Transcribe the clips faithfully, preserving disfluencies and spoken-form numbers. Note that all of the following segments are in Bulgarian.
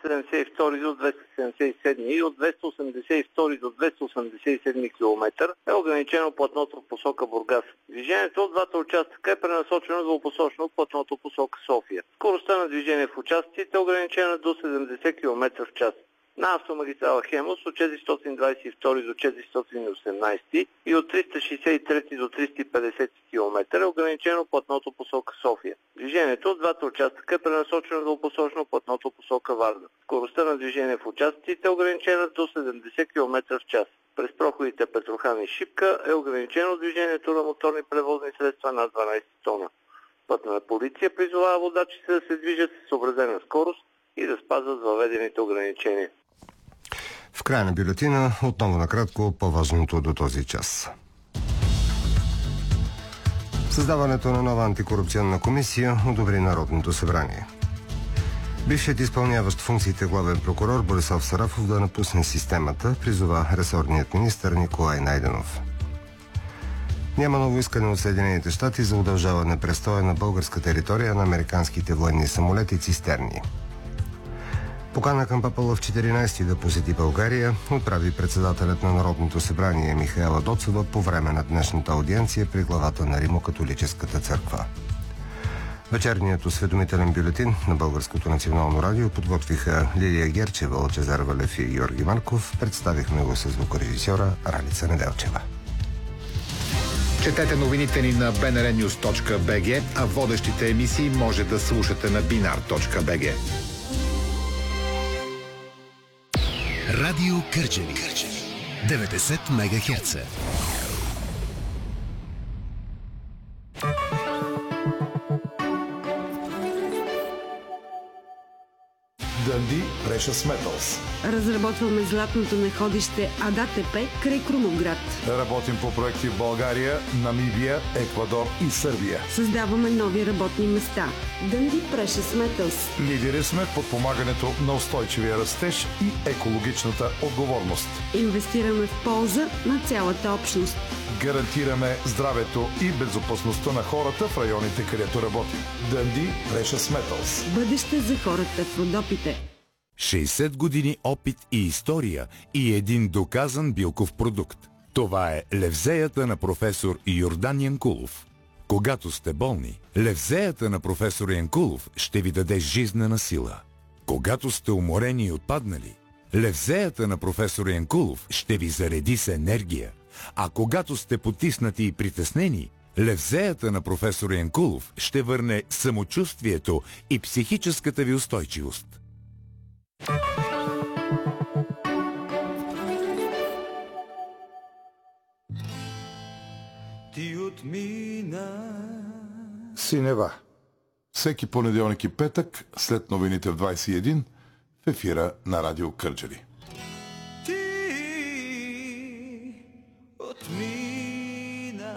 седемдесет и втори до двеста седемдесет и седми и от двеста осемдесет и втори до двеста осемдесет и седми километър е ограничено платното в посока Бургас. Движението от двата участъка е пренасочено двупосочно в платното в посока София. Скоростта на движение в участъците е ограничена до седемдесет километра в час. На автомагистрала Хемус от четиристотин двадесет и втори до четиристотин и осемнадесети и от триста шестдесет и трети до триста и петдесети километър е ограничено платното посока София. Движението от двата участъка е пренасочено двупосочно платното посока Варна. Скоростта на движение в участъците е ограничена до седемдесет километра в час. През проходите Петрохан и Шипка е ограничено движението на моторни превозни средства над дванадесет тона. Пътна полиция призовава водачите да се движат с съобразена скорост и да спазват въведените ограничения. В края на бюлетина отново накратко по-важното до този час. Създаването на нова антикорупционна комисия одобри Народното събрание. Бившият изпълняващ функциите главен прокурор Борислав Сарафов да напусне системата, призова ресорният министър Николай Найденов. Няма ново искане от Съединените щати за удължаване престоя на българска територия на американските военни самолети цистерни. Покана към Папа Лъв четиринадесети да посети България отправи председателят на Народното събрание Михаела Доцова по време на днешната аудиенция при главата на Римокатолическата църква. Вечерният осведомителен бюлетин на Българското национално радио подготвиха Лилия Герчева, Лъчезар Валев и Георги Марков. Представихме го с звукорежисьора Ралица Неделчева. Четете новините ни на би ен ар нюз точка би джи, а водещите емисии може да слушате на бинар точка би джи. Радио Кърджали. деветдесет мегахерца. Dundee Precious Metals. Разработваме златното находище АДАТП край Крумовград. Работим по проекти в България, Намибия, Еквадор и Сърбия. Създаваме нови работни места. Dundee Precious Metals. Лидери сме в подпомагането на устойчивия растеж и екологичната отговорност. Инвестираме в полза на цялата общност. Гарантираме здравето и безопасността на хората в районите, където работим. Dundee Precious Metals. Бъдеще за хората в Родопите. шейсет години опит и история и един доказан билков продукт. Това е левзеята на професор Йордан Янкулов. Когато сте болни, левзеята на професор Янкулов ще ви даде жизнена сила. Когато сте уморени и отпаднали, левзеята на професор Янкулов ще ви зареди с енергия. А когато сте потиснати и притеснени, левзеята на професор Янкулов ще върне самочувствието и психическата ви устойчивост. Ти отмина. Синева. Всеки понеделник и петък, след новините в двадесет и един, в ефира на Радио Кърджали. Ти отмина.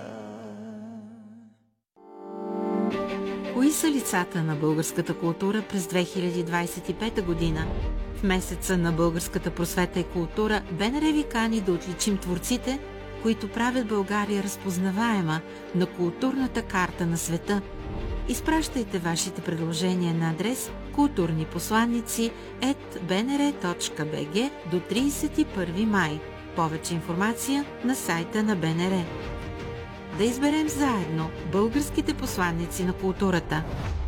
Кои са лицата на българската култура през две хиляди двадесет и пета година? В месеца на българската просвета и култура Б Н Р ви кани да отличим творците, които правят България разпознаваема на културната карта на света. Изпращайте вашите предложения на адрес културни посланици ет би ен ар точка би джи до тридесет и първи май. Повече информация на сайта на Б Н Р. Да изберем заедно българските посланици на културата.